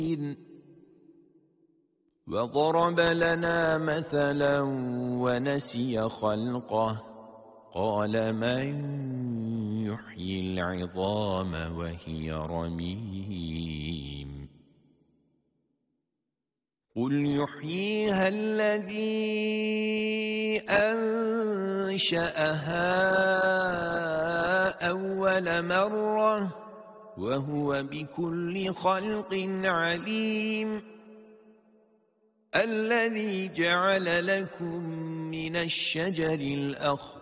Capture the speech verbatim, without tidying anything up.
وضرب لنا مثلا ونسي خلقه قال من يحيي العظام وهي رميم قل يحييها الذي أنشأها أول مرة وهو بكل خلق عليم الذي جعل لكم من الشجر الأخضر